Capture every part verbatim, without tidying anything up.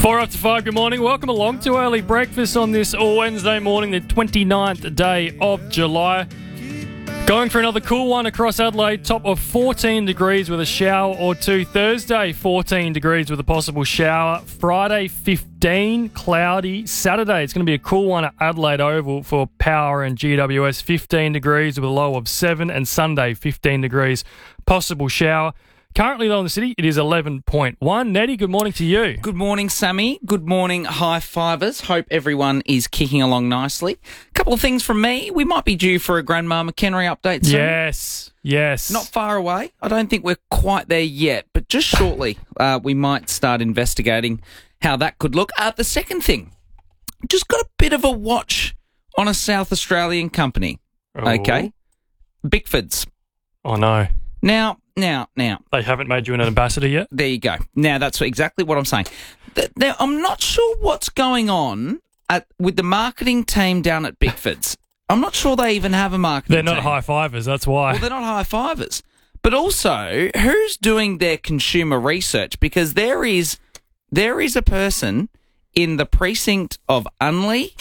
Four after five, good morning. Welcome along to Early Breakfast on this Wednesday morning, the twenty-ninth day of July. Going for another cool one across Adelaide, top of fourteen degrees with a shower or two. Thursday, fourteen degrees with a possible shower. Friday, fifteen, cloudy. Saturday, it's going to be a cool one at Adelaide Oval for Power and G W S, fifteen degrees with a low of seven. And Sunday, fifteen degrees, possible shower. Currently, though, in the city, it is eleven point one. Nettie, good morning to you. Good morning, Sammy. Good morning, high fivers. Hope everyone is kicking along nicely. A couple of things from me. We might be due for a Grandma McHenry update soon. Yes, yes. Not far away. I don't think we're quite there yet, but just shortly uh, we might start investigating how that could look. Uh, the second thing, just got a bit of a watch on a South Australian company. Oh. Okay? Bickford's. Oh, no. Now, now, now. They haven't made you an ambassador yet? There you go. Now, that's exactly what I'm saying. Th- Now, I'm not sure what's going on at, with the marketing team down at Bickford's. I'm not sure they even have a marketing They're not team. high-fivers, that's why. Well, they're not high-fivers. But also, who's doing their consumer research? Because there is there is a person in the precinct of Unley,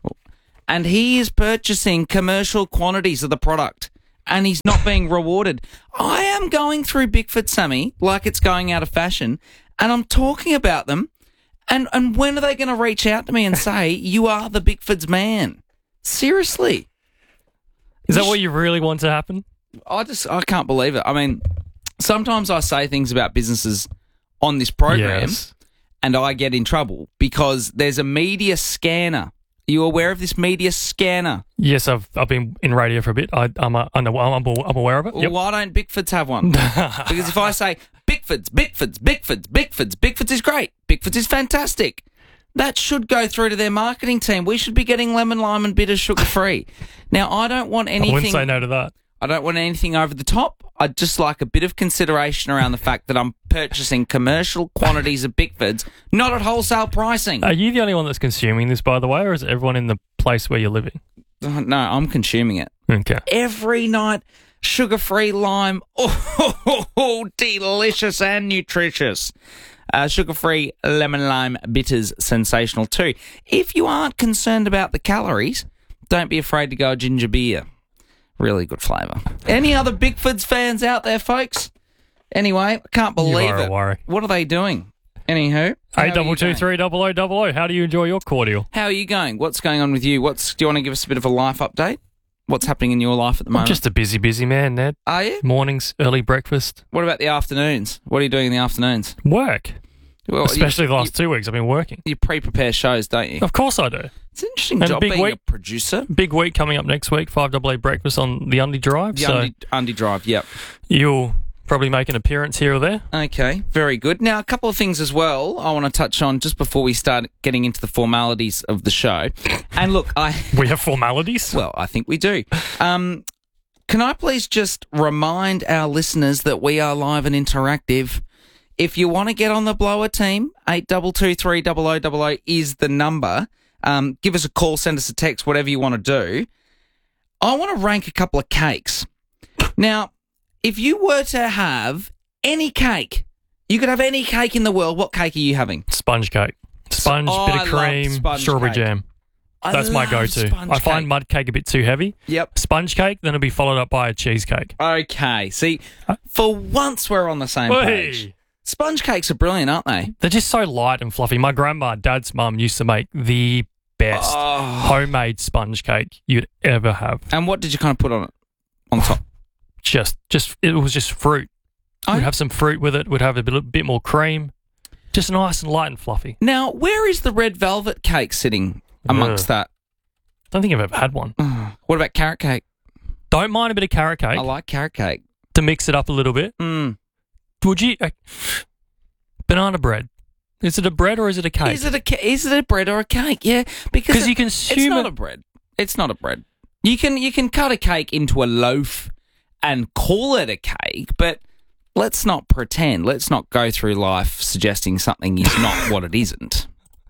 and he is purchasing commercial quantities of the product, and he's not being rewarded. I am going through Bickford, Sammy, like it's going out of fashion, and I'm talking about them, and, and when are they going to reach out to me and say, you are the Bickford's man? Seriously. Is that what you really want to happen? I just, I can't believe it. I mean, sometimes I say things about businesses on this program, Yes. and I get in trouble because there's a media scanner. Are you aware of this media scanner? Yes, I've I've been in radio for a bit. I, I'm, a, I'm, a, I'm I'm aware of it. Well, Yep. why don't Bickfords have one? Because if I say Bickfords, Bickfords, Bickfords, Bickfords, Bickfords is great, Bickfords is fantastic, that should go through to their marketing team. We should be getting lemon, lime and bitter sugar free. Now, I don't want anything... I wouldn't say no to that. I don't want anything over the top. I'd just like a bit of consideration around the fact that I'm purchasing commercial quantities of Bickfords, not at wholesale pricing. Are you the only one that's consuming this, by the way, or is it everyone in the place where you're living? Uh, No, I'm consuming it. Okay. Every night, sugar-free lime. Oh, delicious and nutritious. Uh, sugar-free lemon lime bitters, sensational too. If you aren't concerned about the calories, don't be afraid to go ginger beer. Really good flavour. Any other Bickfords fans out there, folks? Anyway, I can't believe are a it. worry. What are they doing? Anywho, how Eight are double you two going? three double o double o. How do you enjoy your cordial? How are you going? What's going on with you? What's? Do you want to give us a bit of a life update? What's happening in your life at the I'm moment? just a busy, busy man, Ned. Are you? Mornings, early breakfast, What about the afternoons? What are you doing in the afternoons? work. Well, Especially you, the last two weeks, I've been working. You, you pre-prepare shows, don't you? Of course I do. It's an interesting And job big being week. a producer. Big week coming up next week, five double A breakfast on the Undy Drive. The so Undy, Undy Drive, yep. you'll probably make an appearance here or there. Okay, very good. Now, a couple of things as well I want to touch on just before we start getting into the formalities of the show. And look, I... We have formalities. Well, I think we do. Um, can I please just remind our listeners that we are live and interactive? If you want to get on the blower team, eight two two three double o double o is the number. Um, give us a call, send us a text, whatever you want to do. I want to rank a couple of cakes. Now, if you were to have any cake, you could have any cake in the world, what cake are you having? Sponge cake. Sponge, Oh, bit I of love cream, sponge strawberry cake. jam. I That's my love go-to. sponge I find cake. mud cake a bit too heavy. Yep. Sponge cake, then it'll be followed up by a cheesecake. Okay, see, for once we're on the same page. Hey! Sponge cakes are brilliant, aren't they? They're just so light and fluffy. My grandma, dad's mum, used to make the best Oh. homemade sponge cake you'd ever have. And what did you kind of put on it? On top? Just, just it was just fruit. Oh. We'd have some fruit with it. We'd have a bit, bit more cream. Just nice and light and fluffy. Now, where is the red velvet cake sitting amongst that? Don't think I've ever had one. What about carrot cake? Don't mind a bit of carrot cake I like carrot cake. to mix it up a little bit. Mm. Would you? Uh, banana bread. Is it a bread or is it a cake? Is it a ca- is it a bread or a cake? Yeah, because 'Cause you it- consume it's not it- a bread. It's not a bread. You can you can cut a cake into a loaf and call it a cake, but let's not pretend. Let's not go through life suggesting something is not what it isn't.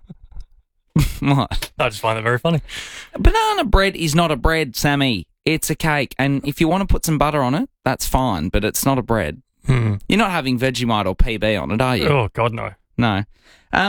What? I just find that very funny. Banana bread is not a bread, Sammy. It's a cake, and if you want to put some butter on it, that's fine, but it's not a bread. Hmm. You're not having Vegemite or P B on it, are you? Oh, God, no. No. Um,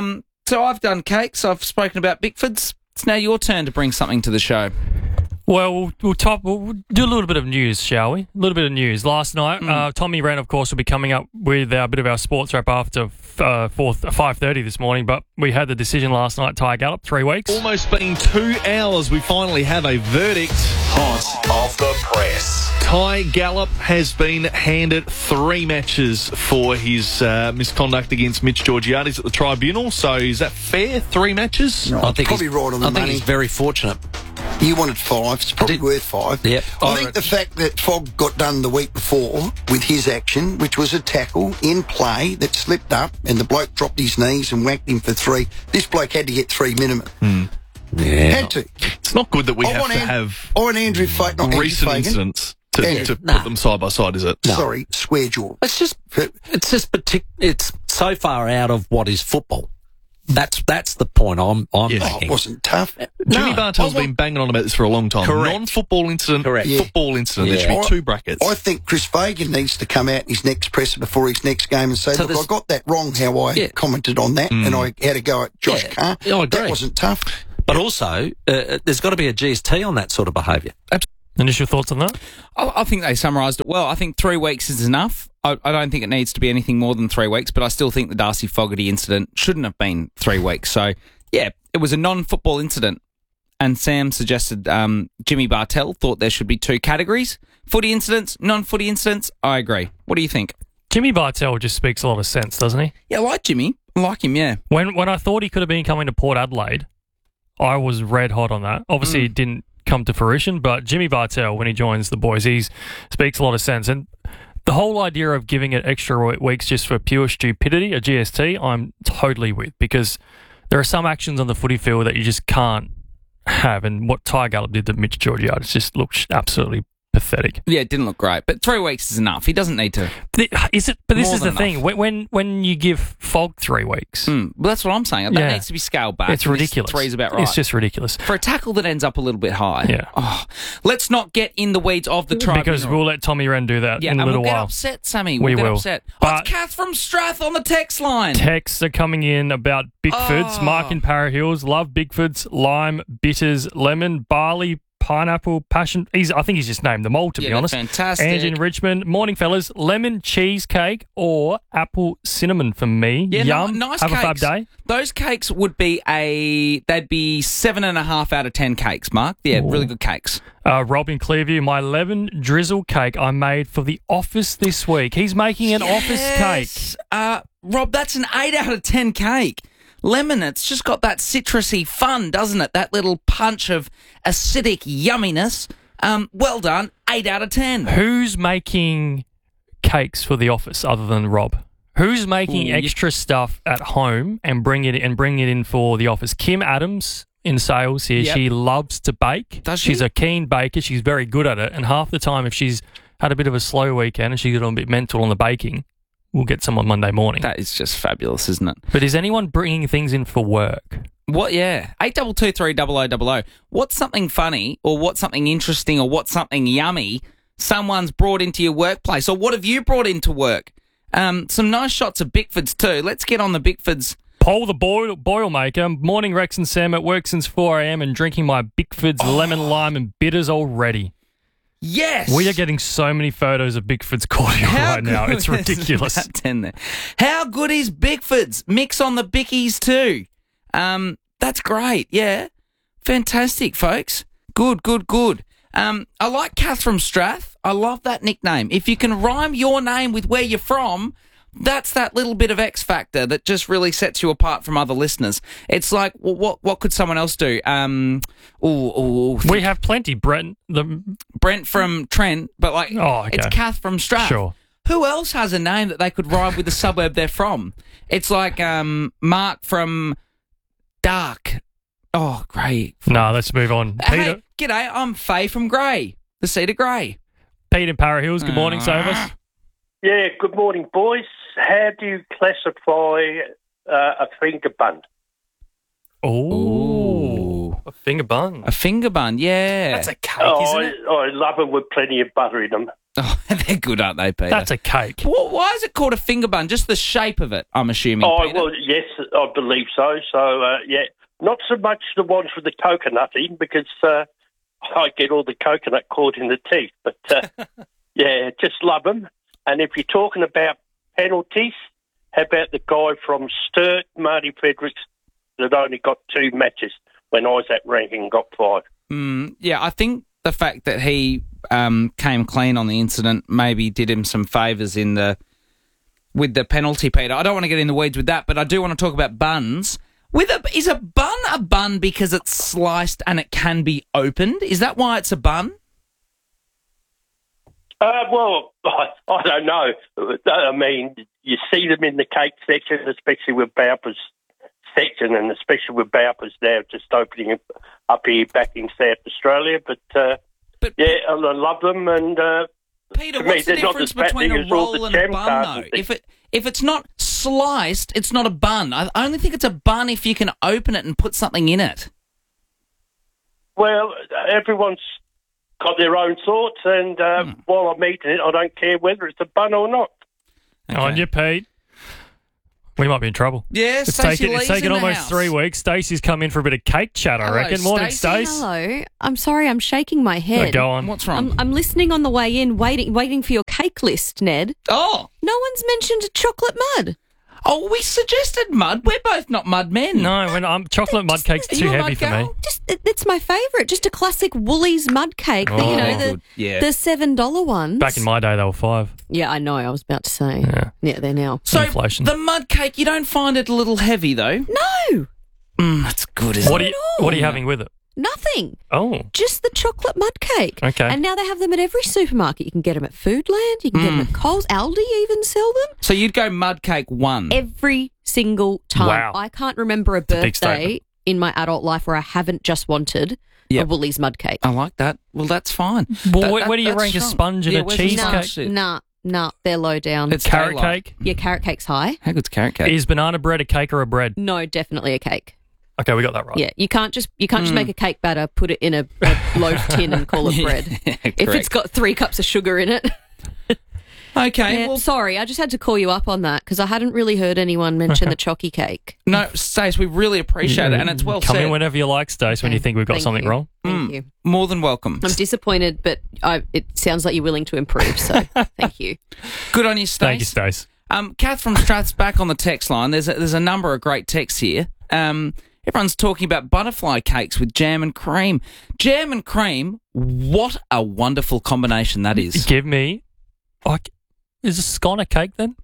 So I've done cakes. I've spoken about Bickfords. It's now your turn to bring something to the show. Well, we'll, we'll, top, we'll do a little bit of news, shall we? A little bit of news. Last night, Mm. uh, Tommy Wren, of course, will be coming up with a bit of our sports wrap after uh, five thirty this morning, but we had the decision last night, Ty Gallop, three weeks. Almost been two hours, we finally have a verdict. Hot off the press. Ty Gallop has been handed three matches for his uh, misconduct against Mitch Georgiades at the tribunal. So is that fair? Three matches? No, I think probably he's- right on the I think money. he's very fortunate. You wanted five. It's probably did. worth five. Yep. I I think reckon. the fact that Fogg got done the week before with his action, which was a tackle in play that slipped up and the bloke dropped his knees and whacked him for three. This bloke had to get three minimum. Yeah. Had to. It's not good that we I have want to An- have I want Andrew Fagan, not Andrew recent Fagan. incidents to, Yeah. to Nah. put them side by side, is it? Sorry, square jaw. It's just, it's just partic- It's so far out of what is football. That's that's the point I'm I'm Yeah. Oh, it making. wasn't tough. Jimmy No, Bartell's I want- been banging on about this for a long time. Correct. Non-football incident, Correct. Yeah. football incident. There Yeah. should be I- two brackets. I think Chris Fagan needs to come out in his next presser before his next game and say, So look, there's- I got that wrong how I Yeah. commented on that and I had to go at Josh Yeah. Carr. Yeah, I agree. That wasn't tough. But also, uh, there's got to be a G S T on that sort of behaviour. Initial thoughts on that? I, I think they summarised it well. I think three weeks is enough. I, I don't think it needs to be anything more than three weeks, but I still think the Darcy Fogarty incident shouldn't have been three weeks. So, yeah, it was a non-football incident. And Sam suggested um, Jimmy Bartell thought there should be two categories. Footy incidents, non-footy incidents. I agree. What do you think? Jimmy Bartell just speaks a lot of sense, doesn't he? Yeah, I like Jimmy. I like him, yeah. When when I thought he could have been coming to Port Adelaide, I was red hot on that. Obviously, it didn't come to fruition, but Jimmy Bartell, when he joins the boys, he speaks a lot of sense. And the whole idea of giving it extra weeks just for pure stupidity, a G S T, I'm totally with, because there are some actions on the footy field that you just can't have. And what Ty Gallop did to Mitch Georgiades just looked absolutely pathetic. Yeah, it didn't look great, but three weeks is enough. He doesn't need to. Th- Is it? But this More is the than thing. enough. When, when when you give Fogg three weeks, Mm, well, that's what I'm saying. That Yeah. needs to be scaled back. it's This ridiculous. Three's about right. It's just ridiculous. For a tackle that ends up a little bit high. Yeah. Oh, let's not get in the weeds of the tribunal. Because we'll let Tommy Wren do that yeah, in a and little we'll get while. upset, Sammy. We We'll get will. upset. Oh, But- it's Kath from Strath on the text line. Texts are coming in about Bigfords. Oh. Mark in Para Hills, love Bigfords, lime, bitters, lemon, barley, pineapple, passion. He's, I think he's just named them all, to Yeah, be they're honest. fantastic. Angie in Richmond. Morning, fellas. Lemon cheesecake or apple cinnamon for me. Yeah, no- Yum. nice Have a fab cakes. day. Those cakes would be a, they'd be seven and a half out of ten cakes, Mark. Yeah, Ooh. really good cakes. Uh, Rob in Clearview, my lemon drizzle cake I made for the office this week. He's making an office cake. Yes. Uh, Rob, that's an eight out of ten cake. Lemon, it's just got that citrusy fun, doesn't it? That little punch of acidic yumminess. Um, well done, eight out of ten. Who's making cakes for the office other than Rob? Who's making Ooh, you- extra stuff at home and bring it and bring it in for the office? Kim Adams in sales here. Yep. She loves to bake. Does she? She's a keen baker. She's very good at it. And half the time, if she's had a bit of a slow weekend and she's got a bit mental on the baking, we'll get some on Monday morning. That is just fabulous, isn't it? But is anyone bringing things in for work? What? Yeah, eight double two three double o double o. What's something funny, or what's something interesting, or what's something yummy someone's brought into your workplace, or what have you brought into work? Um, some nice shots of Bickfords too. Let's get on the Bickfords. Paul the boil, boil maker. Morning, Rex and Sam. At work since four a.m. and drinking my Bickfords Oh. lemon, lime and bitters already. Yes, We are getting so many photos of Bigford's cordial How right now. good- It's ridiculous. About ten there. How good is Bickfords? Mix on the Bickies too. Um, that's great. Yeah, fantastic, folks. Good, good, good. Um, I like Kath from Strath. I love that nickname. If you can rhyme your name with where you're from, that's that little bit of X factor that just really sets you apart from other listeners. It's like, well, what what could someone else do? Um, ooh, ooh, We have plenty. Brent, the Brent from Trent, but like, Oh, okay. it's Kath from Strath. Sure. Who else has a name that they could rhyme with the suburb they're from? It's like um, Mark from Dark. Oh, great. no, let's move on. Peter, Hey, g'day, I'm Faye from Grey, the Seat of Grey. Pete in Para Hills. Good morning, Ah. Service. Yeah, good morning, boys. How do you classify uh, a finger bun? Oh, a finger bun. A finger bun, yeah. That's a cake, Oh, isn't I, it? I love them with plenty of butter in them. Oh, they're good, aren't they, Peter? That's a cake. Wh- Why is it called a finger bun? Just the shape of it, I'm assuming, Oh, Peter. well, yes, I believe so. So, uh, yeah, not so much the ones with the coconut in because uh, I get all the coconut caught in the teeth. But, uh, yeah, just love them. And if you're talking about penalties, how about the guy from Sturt, Marty Fredericks, that only got two matches when I was at ranking and got five? Mm, yeah, I think the fact that he um, came clean on the incident maybe did him some favours in the with the penalty, Peter. I don't want to get in the weeds with that, but I do want to talk about buns. With a, is a bun a bun because it's sliced and it can be opened? Is that why it's a bun? Uh, well, I, I don't know. I mean, you see them in the cake section, especially with Bowper's section, and especially with Bowper's now just opening up here back in South Australia. But, uh, But- yeah, I love them. And uh, Peter, to what's me, the they're not difference as fattening between a as all the roll and a jam bun, cards though? and things. If it if it's not sliced, it's not a bun. I only think it's a bun if you can open it and put something in it. Well, everyone's got their own thoughts, and uh, Hmm. while I'm eating it, I don't care whether it's a bun or not. On you, Pete. We might be in trouble. Yeah, It's Stacey taken, it's Lee's taken in the almost house. three weeks. Stacey's come in for a bit of cake chat, I Hello, reckon. Morning, Stacey. Stace. Hello. I'm sorry, I'm shaking my Oh, head. go on. What's wrong? I'm, I'm listening on the way in, waiting waiting for your cake list, Ned. oh, No one's mentioned chocolate mud. oh, we suggested mud. We're both not mud men. No, when I'm, chocolate mud cake's Are too you a heavy mud for me. girl? Just it, it's my favourite. Just a classic Woolies mud cake. the, you Oh, know, the good. Yeah. the seven dollar ones. Back in my day, they were five. Yeah, I know. I was about to say. Yeah. Yeah, they're now. So Inflation. the mud cake, you don't find it a little heavy though? No, Mm, that's good, isn't What are it? you, all. what are you having with it? nothing. Oh, Just the chocolate mud cake. Okay. And now they have them at every supermarket. You can get them at Foodland. You can get them at Coles. Aldi even sell them. So you'd go mud cake one. Every single time. Wow. I can't remember a a big birthday statement. in my adult life where I haven't just wanted Yep. a Woolies mud cake. I like that. Well, that's fine. Well, That- where- that- where do you that's rank a strong. sponge and Yeah, a where's the cheesecake? sponge Nah, sit? nah, nah, they're low down. It's carrot daylight. cake. Yeah, carrot cake's high. How good's carrot cake? Is banana bread a cake or a bread? No, definitely a cake. Okay, we got that right. Yeah, you can't just you can't just Mm. make a cake batter, put it in a, a loaf tin, and call it bread. If it's Correct. got three cups of sugar in it. Okay, Yeah, well, sorry, I just had to call you up on that because I hadn't really heard anyone mention the chocky cake. no, Stace, we really appreciate it, and it's well Come said. in whenever you like, Stace, when Okay, you think we've got thank something you. wrong. Thank Mm. you. More than welcome. I'm disappointed, but I, it sounds like you're willing to improve, so thank you. Good on you, Stace. Thank you, Stace. Um, Kath from Strath's back on the text line. There's a, there's a number of great texts here. Um, everyone's talking about butterfly cakes with jam and cream. Jam and cream, what a wonderful combination that is. Give me, like, is a scone a cake then?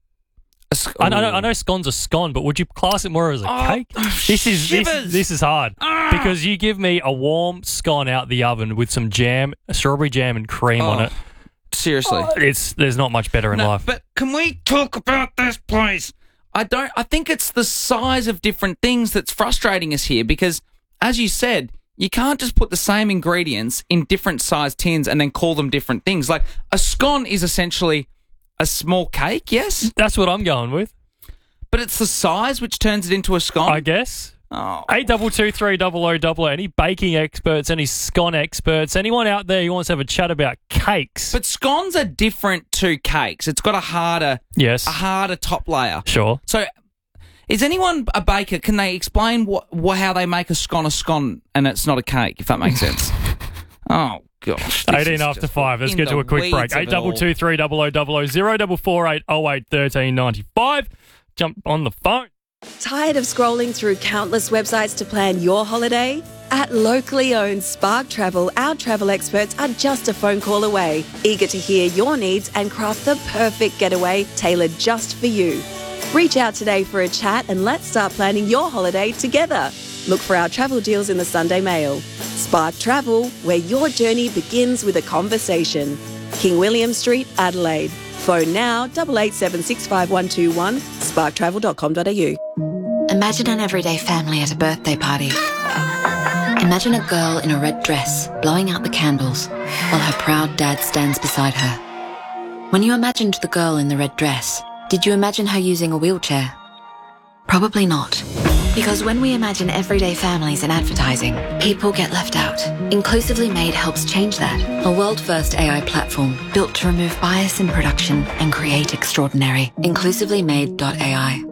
A sc- I know, I Ooh. know scone's a scone, but would you class it more as a Oh, cake? This is this, shivers. this is hard Ah. because you give me a warm scone out the oven with some jam, strawberry jam, and cream on Oh, it. Seriously. It's there's not much better in No, life. But can we talk about this, please? I don't. I think it's the size of different things that's frustrating us here because, as you said, you can't just put the same ingredients in different size tins and then call them different things. Like a scone is essentially a small cake, yes, That's what I'm going with, but it's the size which turns it into a scone. I guess. oh. Eight double two three double o double o. Any baking experts? Any scone experts? Anyone out there who wants to have a chat about cakes? But scones are different to cakes. It's got a harder, yes, a harder top layer. sure. So, is anyone a baker? Can they explain what, what how they make a scone a scone and it's not a cake? If that makes sense. Oh gosh. this Eighteen is after just five. Let's in get to the a quick break. weeds of Eight it double all. two three double o double o zero double four eight oh eight thirteen ninety five. Jump on the phone. Tired of scrolling through countless websites to plan your holiday? At locally owned Spark Travel, our travel experts are just a phone call away, eager to hear your needs and craft the perfect getaway tailored just for you. Reach out today for a chat and let's start planning your holiday together. Look for our travel deals in the Sunday Mail. Spark Travel, where your journey begins with a conversation. King William Street, Adelaide. Phone now, eight eight seven six five one two one, spark travel dot com dot a u. Imagine an everyday family at a birthday party. Imagine a girl in a red dress blowing out the candles while her proud dad stands beside her. When you imagined the girl in the red dress, did you imagine her using a wheelchair? Probably not. Because when we imagine everyday families in advertising, people get left out. Inclusively Made helps change that. A world-first A I platform built to remove bias in production and create extraordinary. inclusively made dot A I.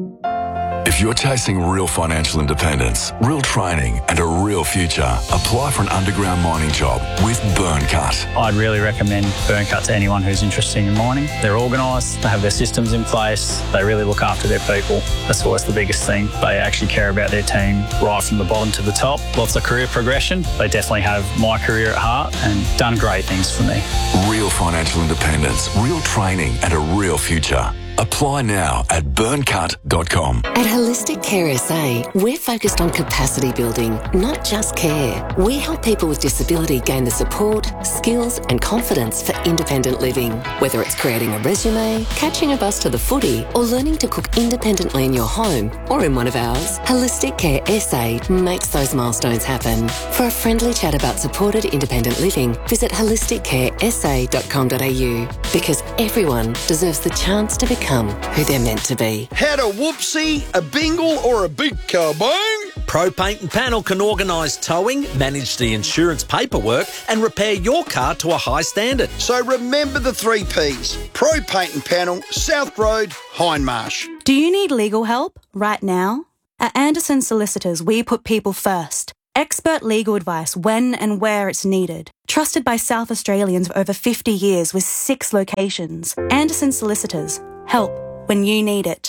If you're chasing real financial independence, real training and a real future, apply for an underground mining job with Burncut. I'd really recommend Burncut to anyone who's interested in mining. They're organised, they have their systems in place, they really look after their people. That's always the biggest thing. They actually care about their team right from the bottom to the top. Lots of career progression. They definitely have my career at heart and done great things for me. Real financial independence, real training and a real future. Apply now at burncut dot com. At Holistic Care S A, we're focused on capacity building, not just care. We help people with disability gain the support, skills and confidence for independent living. Whether it's creating a resume, catching a bus to the footy or learning to cook independently in your home or in one of ours, Holistic Care S A makes those milestones happen. For a friendly chat about supported independent living, visit holistic care s a dot com dot a u because everyone deserves the chance to become who they're meant to be. Had a whoopsie, a bingle or a big kabang? Pro Paint and Panel can organise towing, manage the insurance paperwork and repair your car to a high standard. So remember the three Ps. Pro Paint and Panel, South Road, Hindmarsh. Do you need legal help right now? At Anderson Solicitors, we put people first. Expert legal advice when and where it's needed. Trusted by South Australians for over fifty years with six locations. Anderson Solicitors. Help when you need it.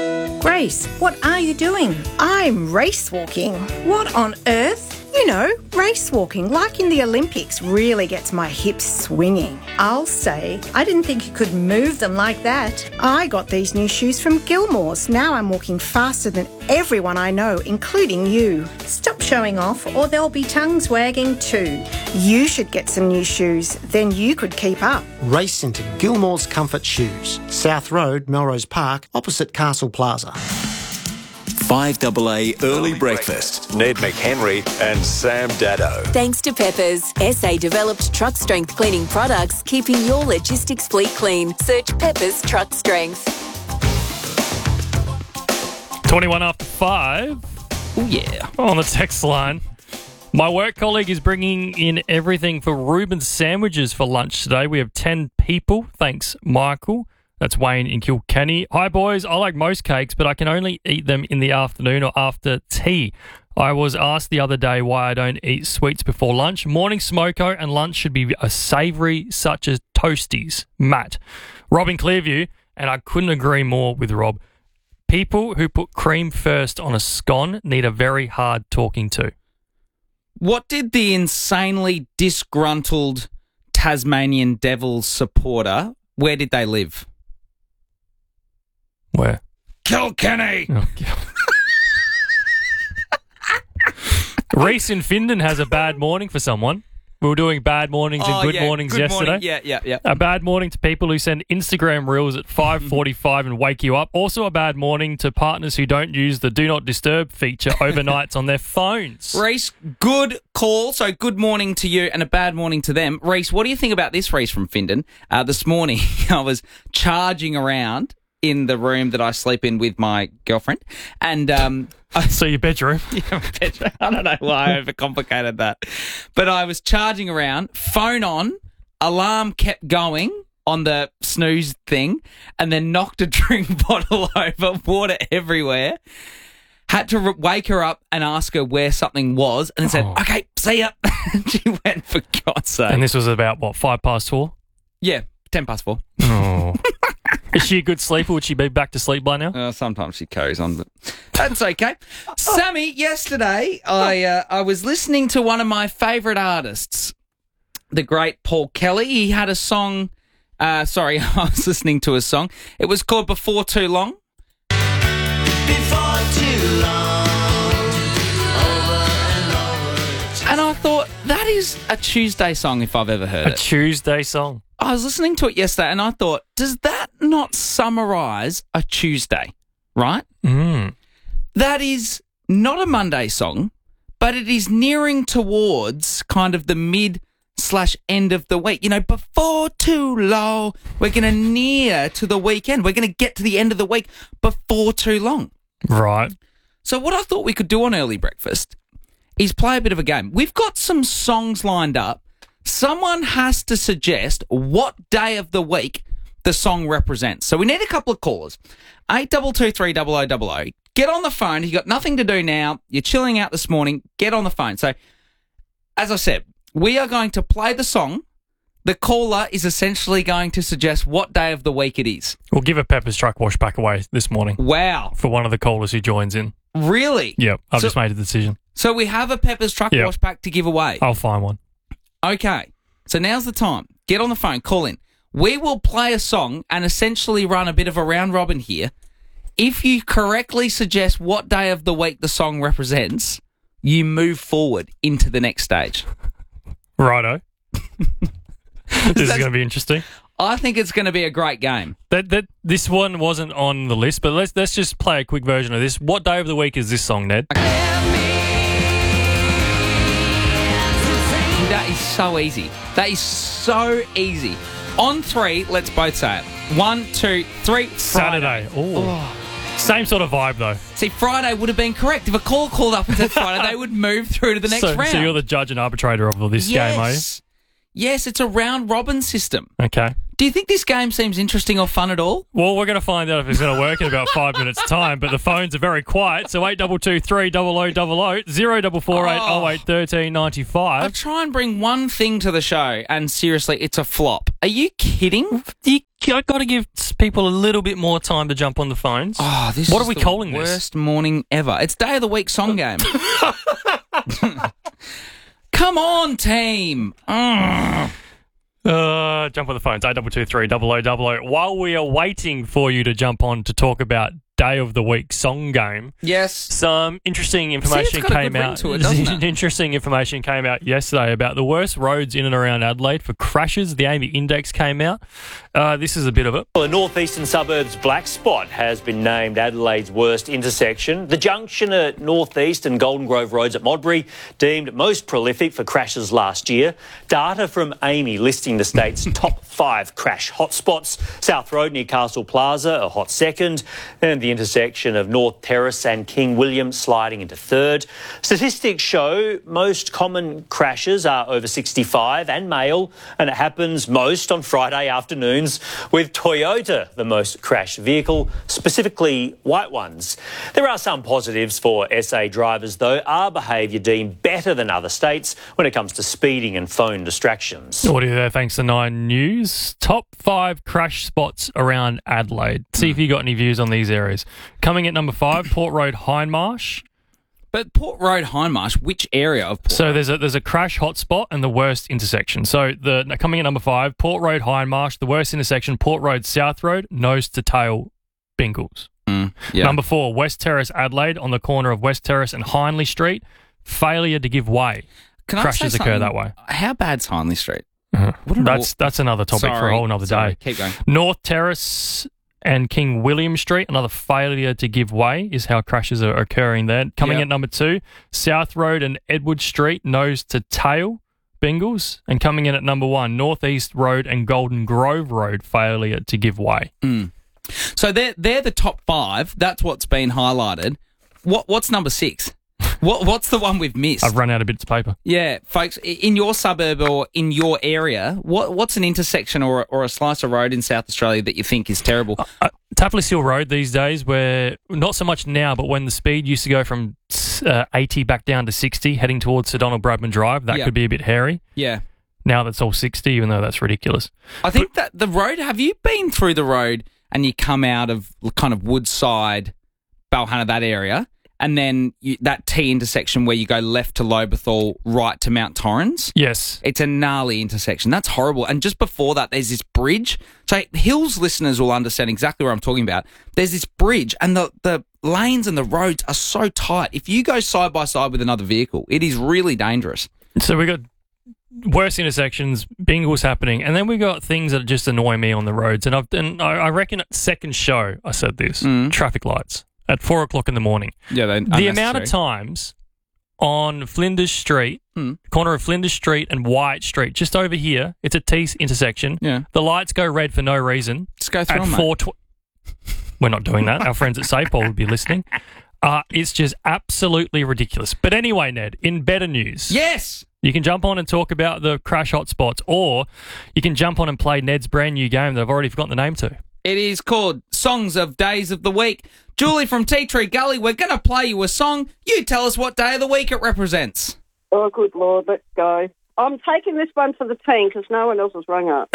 Grace, what are you doing? I'm race walking. What on earth? You know, race walking, like in the Olympics, really gets my hips swinging. I'll say, I didn't think you could move them like that. I got these new shoes from Gilmore's. Now I'm walking faster than everyone I know, including you. Stop showing off or there'll be tongues wagging too. You should get some new shoes, then you could keep up. Race into Gilmore's Comfort Shoes, South Road, Melrose Park, opposite Castle Plaza. five A A Early Breakfast. Ned McHenry and Sam Daddo. Thanks to Peppers, S A developed truck strength cleaning products, keeping your logistics fleet clean. Search Peppers Truck Strength. twenty-one after five. Oh, yeah. On the text line. My work colleague is bringing in everything for Reuben's sandwiches for lunch today. We have ten people. Thanks, Michael. That's Wayne in Kilkenny. Hi, boys. I like most cakes, but I can only eat them in the afternoon or after tea. I was asked the other day why I don't eat sweets before lunch. Morning smoko and lunch should be a savoury such as toasties. Matt. Rob in Clearview, and I couldn't agree more with Rob. People who put cream first on a scone need a very hard talking to. What did the insanely disgruntled Tasmanian Devils supporter, where did they live? Where? Kilkenny! Oh, Reese in Findon has a bad morning for someone. We were doing bad mornings and oh, good yeah. mornings good yesterday. Morning. Yeah, yeah, yeah. A bad morning to people who send Instagram reels at five forty-five and wake you up. Also a bad morning to partners who don't use the Do Not Disturb feature overnights on their phones. Reese, good call. So good morning to you and a bad morning to them. Reese, what do you think about this, Reese from Findon? Uh, this morning I was charging around in the room that I sleep in with my girlfriend. And um, I so your bedroom. Yeah, my bedroom. I don't know why I overcomplicated that. But I was charging around, phone on, alarm kept going on the snooze thing, and then knocked a drink bottle over, water everywhere. Had to re- wake her up and ask her where something was, and then said, Oh. okay, see ya. She went, for God's sake. And this was about, what, five past four? Yeah, ten past four. Oh. Is she a good sleeper? Would she be back to sleep by now? Uh, sometimes she carries on, but that's okay. Sammy, yesterday I uh, I was listening to one of my favourite artists, the great Paul Kelly. He had a song, uh, sorry, I was listening to a song. It was called Before Too Long. Before too long, over and over. And I thought, that is a Tuesday song if I've ever heard A it. Tuesday song. I was listening to it yesterday and I thought, does that not summarise a Tuesday, right? Mm. That is not a Monday song, but it is nearing towards kind of the mid slash end of the week. You know, before too long, we're going to near to the weekend. We're going to get to the end of the week before too long. Right. So what I thought we could do on early breakfast is play a bit of a game. We've got some songs lined up. Someone has to suggest what day of the week the song represents. So we need a couple of callers. eight two two three double oh double oh. Get on the phone. You've got nothing to do now. You're chilling out this morning. Get on the phone. So, as I said, we are going to play the song. The caller is essentially going to suggest what day of the week it is. We'll give a Pepper's Truck Wash pack away this morning. Wow. For one of the callers who joins in. Really? Yep, I've So- just made a decision. So we have a Pepper's Truck Yep. Wash pack to give away. I'll find one. Okay. So now's the time. Get on the phone. Call in. We will play a song and essentially run a bit of a round robin here. If you correctly suggest what day of the week the song represents, you move forward into the next stage. Righto. This is going to be interesting. I think it's going to be a great game. That that this one wasn't on the list, but let's let's just play a quick version of this. What day of the week is this song, Ned? That is so easy. That is so easy. On three, let's both say it. One, two, three. Saturday. Friday. Oh. Same sort of vibe, though. See, Friday would have been correct. If a call called up and said Friday, they would move through to the next so, round. So you're the judge and arbitrator of this game, are you? Yes. Yes, it's a round robin system. Okay. Do you think this game seems interesting or fun at all? Well, we're going to find out if it's going to work in about five minutes' time, but the phones are very quiet, so eight two two three double oh double oh, zero four four eight oh eight one three nine I five. try and bring one thing to the show, and seriously, it's a flop. Are you kidding? You I've got to give people a little bit more time to jump on the phones. Oh, this what is are we the calling this? worst morning ever. It's day of the week song game. Come on, team. Ugh. Uh, jump on the phones, eight two two three double oh double oh. While we are waiting for you to jump on to talk about Day of the Week song game, yes, some interesting information got a came good ring out. to it, doesn't it? Interesting information came out yesterday about the worst roads in and around Adelaide for crashes. The A M I Index came out. Uh, this is a bit of it. Well, the northeastern suburbs Black Spot has been named Adelaide's worst intersection. The junction at Northeast and Golden Grove Roads at Modbury deemed most prolific for crashes last year. Data from A M I listing the state's top five crash hotspots. South Road near Castle Plaza a hot second, and the intersection of North Terrace and King William sliding into third. Statistics show most common crashes are over sixty-five and male, and it happens most on Friday afternoons, with Toyota the most crashed vehicle, specifically white ones. There are some positives for S A drivers, though. Our behaviour deemed better than other states when it comes to speeding and phone distractions. Audio there, thanks to Nine News. Top five crash spots around Adelaide. See if you got any views on these areas. Coming at number five, Port Road, Hindmarsh. But Port Road, Hindmarsh, which area of Port So there's a there's a crash hotspot and the worst intersection. So the coming at number five, Port Road, Hindmarsh, the worst intersection, Port Road, South Road, nose to tail, Bingles. Mm, yeah. Number four, West Terrace, Adelaide, on the corner of West Terrace and Hindley Street, failure to give way. Can I Crashes say occur something? that way. How bad's Hindley Street? Uh-huh. That's that's another topic for Sorry, a whole nother sorry, day. keep going. North Terrace and King William Street, another failure to give way is how crashes are occurring there. Coming Yep. at number two, South Road and Edward Street, nose to tail, Bingles. And coming in at number one, Northeast Road and Golden Grove Road, failure to give way. Mm. So they're, they're the top five. That's what's been highlighted. What What's number six? What What's the one we've missed? I've run out of bits of paper. Yeah, folks, i- in your suburb or in your area, what what's an intersection or, a- or a slice of road in South Australia that you think is terrible? Uh, Tapless Hill Road these days, where not so much now, but when the speed used to go from uh, eighty back down to sixty, heading towards Sir Donald Bradman Drive, that Yeah. could be a bit hairy. Yeah. Now that's all sixty, even though that's ridiculous. I think that the road, have you been through the road and you come out of kind of Woodside, Balhunna, that area, and then you, that T intersection where you go left to Lobethal, right to Mount Torrens? Yes. It's a gnarly intersection. That's horrible. And just before that, there's this bridge. So Hills listeners will understand exactly what I'm talking about. There's this bridge and the, the lanes and the roads are so tight. If you go side by side with another vehicle, it is really dangerous. So we got worse intersections, bingles happening, and then we got things that just annoy me on the roads. And I've and I I reckon at second show I said this: Mm. traffic lights at four o'clock in the morning. Yeah, they The amount of times on Flinders Street, Mm. corner of Flinders Street and White Street, just over here, it's a T intersection. Yeah. The lights go red for no reason. Just go through at them, mate. four tw- We're not doing that. Our friends at SafePol would be listening. Uh, it's just absolutely ridiculous. But anyway, Ned, in better news. Yes. You can jump on and talk about the crash hotspots, or you can jump on and play Ned's brand new game that I've already forgotten the name to. It is called Songs of Days of the Week. Julie from Tea Tree Gully, we're going to play you a song. You tell us what day of the week it represents. Oh, good Lord, let's go. I'm taking this one for the team because no one else has rung up.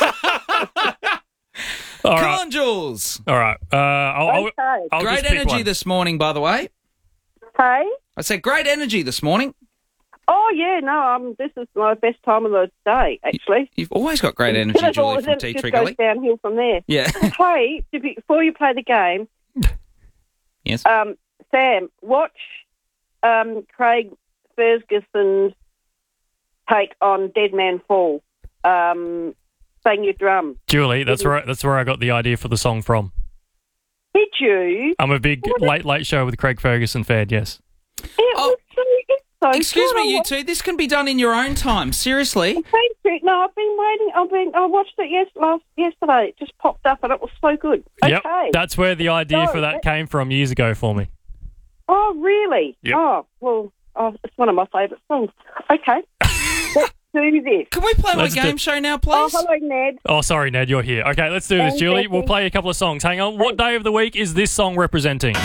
All Come right. on, Jules. All right. Uh, I'll, I'll, Okay. I'll Great just pick energy one. this morning, by the way. Hey? I said great energy this morning. Oh, yeah, no, um, this is my best time of the day, actually. You've always got great energy, Then it all- Julie then from Tea it Tree just Gully. goes downhill from there. Yeah. Hey, to be- before you play the game, Yes. um, Sam, watch um, Craig Ferguson's take on Dead Man Fall. Um, Bang Your Drum. Julie, that's where, I, that's where I got the idea for the song from. Did you? I'm a big Late Late Show with Craig Ferguson fan, yes. It was so, it's so Excuse good. me, you I two. This can be done in your own time. Seriously. Thank you. No, I've been waiting. I've been. I watched it yes last yesterday. It just popped up and it was so good. Yep. Okay. That's where the idea So, for that came from years ago for me. Oh, really? Yep. Oh, well, oh, it's one of my favourite songs. Okay. Let's do this. Can we play Let's my do- game show now, Oh, please? hello, Ned. Oh, sorry, Ned, you're here. Okay, let's do this, Thank Julie. you. We'll play a couple of songs. Hang on. What day of the week is this song representing?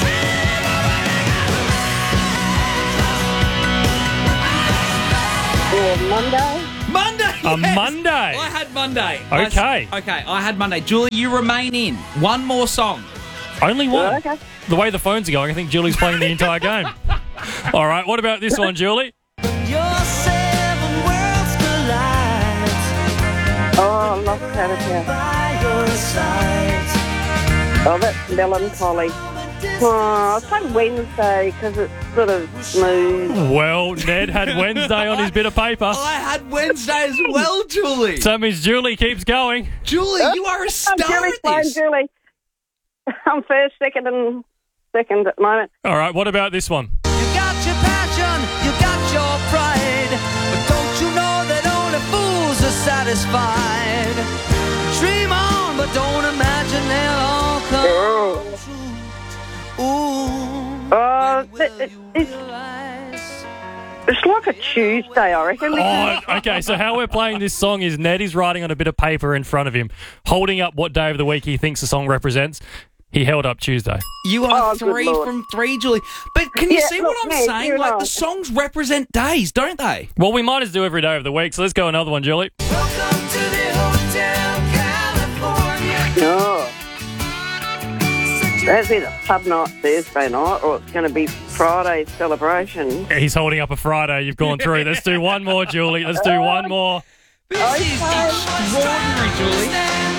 Oh, Monday. Monday. A yes. Monday. I had Monday. I s- Okay. okay, I had Monday. Julie, you remain in. One more song. Only one. Okay. The way the phones are going, I think Julie's playing the entire game. All right, what about this one, Julie? Oh, I love Canada. Oh, that's melancholy. Oh, I'll say Wednesday because it's sort of smooth. Well, Ned had Wednesday on his bit of paper. I had Wednesday as well, Julie. So that means Julie keeps going. Julie, you are a I'm star Julie at playing this. Julie. I'm first, second, and second at the moment. All right, what about this one? You got your passion, you got your pride, but don't you know that only fools are satisfied? Dream on, but don't imagine they'll all come Oh, true. Ooh, oh it, it, it's, it's like a Tuesday, I reckon. Oh, okay, so how we're playing this song is Ned is writing on a bit of paper in front of him, holding up what day of the week he thinks the song represents. He held up Tuesday. You are Oh, good three Lord. from three, Julie. But can you Yeah, see look, what I'm Ned, saying? you Like, know. the songs represent days, don't they? Well, we might as do every day of the week, so let's go another one, Julie. welcome to the Hotel California. Oh. That's either pub night Thursday night or it's going to be Friday's celebration. He's holding up a Friday. You've gone through. Let's do one more, Julie. Let's do one more. This is extraordinary, Julie.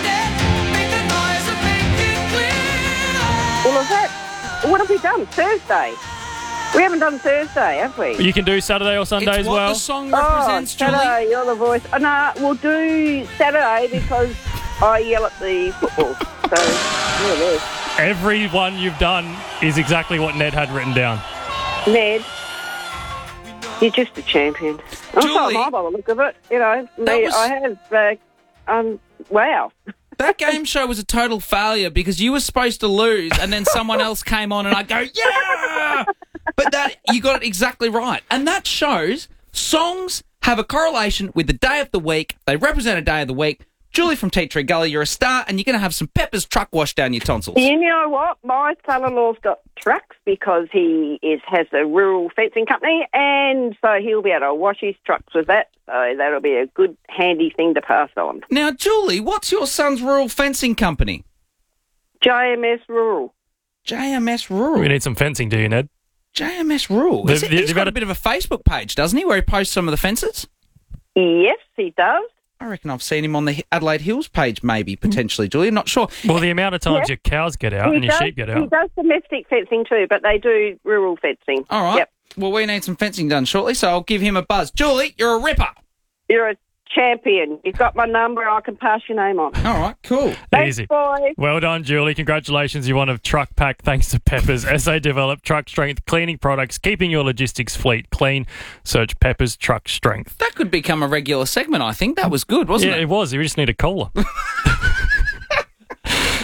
Well, is that... What have we done? Thursday? We haven't done Thursday, have we? You can do Saturday or Sunday It's as what well. the song Oh, represents, Julie. Saturday, you're the voice. Oh, no, we'll do Saturday because I yell at the football. So, yeah, it is. Every one you've done is exactly what Ned had written down. Ned, you're just a champion. I'm Julie. so am I by the look of it. You know, me, was- I have, uh, um, wow. That game show was a total failure because you were supposed to lose and then someone else came on and I go, yeah! But that you got it exactly right. And that shows songs have a correlation with the day of the week. They represent a day of the week. Julie from Tea Tree Gully, you're a star and you're going to have some Pepper's truck wash down your tonsils. You know what? My son-in-law's got trucks because he is has a rural fencing company, and so he'll be able to wash his trucks with that. So that'll be a good, handy thing to pass on. Now, Julie, what's your son's rural fencing company? J M S Rural. J M S Rural. We need some fencing, do you, Ned? J M S Rural. They've- Is it, they've he's got got a- a bit of a Facebook page, doesn't he, where he posts some of the fences? Yes, he does. I reckon I've seen him on the Adelaide Hills page, maybe, potentially, Julie. I'm not sure. Well, the amount of times Yeah. your cows get out he and your does, sheep get He out. does domestic fencing too, but they do rural fencing. All right. Yep. Well, we need some fencing done shortly, so I'll give him a buzz. Julie, you're a ripper. You're a champion. You've got my number. I can pass your name on. All right, cool. Thanks, Easy. boys. Well done, Julie. Congratulations. You won a truck pack thanks to Peppers. S A developed truck strength cleaning products, keeping your logistics fleet clean. Search Peppers Truck Strength. That could become a regular segment, I think. That was good, wasn't Yeah, it? it was. You just need a cola.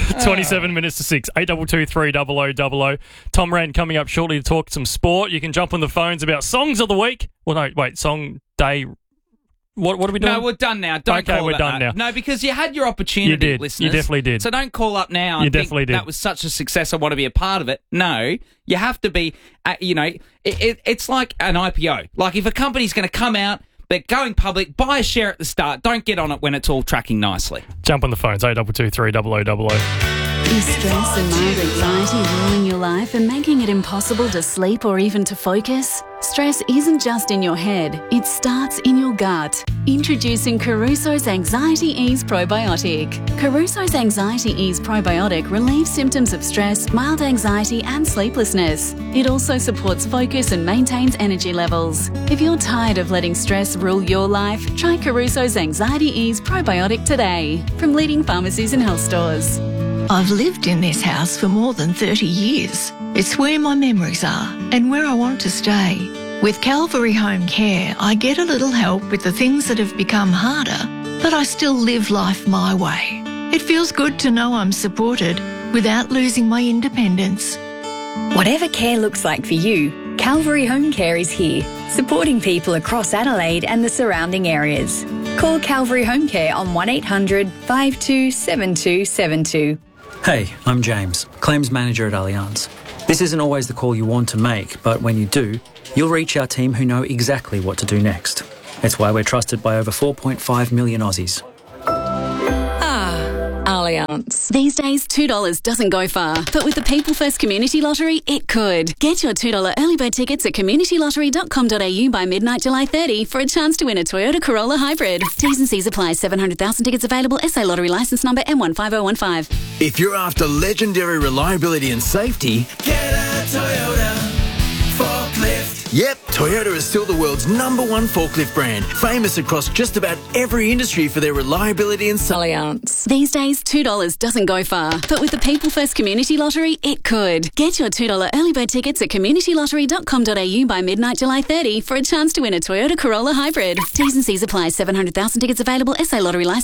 twenty-seven minutes to six. eight two two three double oh double oh. Tom Rand coming up shortly to talk some sport. You can jump on the phones about songs of the week. Well, no, wait, song day. What what are we doing? No, we're done now. Don't okay, call we're that done up. now. No, because you had your opportunity, You did. listeners. You definitely did. So don't call up now and You think definitely did. that was such a success, I want to be a part of it. No, you have to be, uh, you know, it, it, it's like an I P O. Like if a company's going to come out, they're going public, buy a share at the start. Don't get on it when it's all tracking nicely. Jump on the phones, eight two two three double oh double oh. Is stress and mild anxiety ruining your life and making it impossible to sleep or even to focus? Stress isn't just in your head, it starts in your gut. Introducing Caruso's Anxiety Ease Probiotic. Caruso's Anxiety Ease Probiotic relieves symptoms of stress, mild anxiety and sleeplessness. It also supports focus and maintains energy levels. If you're tired of letting stress rule your life, try Caruso's Anxiety Ease Probiotic today from leading pharmacies and health stores. I've lived in this house for more than thirty years. It's where my memories are and where I want to stay. With Calvary Home Care, I get a little help with the things that have become harder, but I still live life my way. It feels good to know I'm supported without losing my independence. Whatever care looks like for you, Calvary Home Care is here, supporting people across Adelaide and the surrounding areas. Call Calvary Home Care on one eight hundred five two seven two seven two. Hey, I'm James, Claims Manager at Allianz. This isn't always the call you want to make, but when you do, you'll reach our team who know exactly what to do next. It's why we're trusted by over four point five million Aussies. Allianz. These days, two dollars doesn't go far, but with the People First Community Lottery, it could. Get your two dollar early bird tickets at community lottery dot com dot a u by midnight July thirtieth for a chance to win a Toyota Corolla Hybrid. T's and C's apply. seven hundred thousand tickets available. S A Lottery licence number M one five oh one five. If you're after legendary reliability and safety, Get a Toyota forklift. yep, Toyota is still the world's number one forklift brand, famous across just about every industry for their reliability and safety. These days, two dollars doesn't go far, but with the People First Community Lottery, it could. Get your two dollar early bird tickets at community lottery dot com dot a u by midnight July thirtieth for a chance to win a Toyota Corolla Hybrid. T's and C's apply. seven hundred thousand tickets available. S A Lottery licence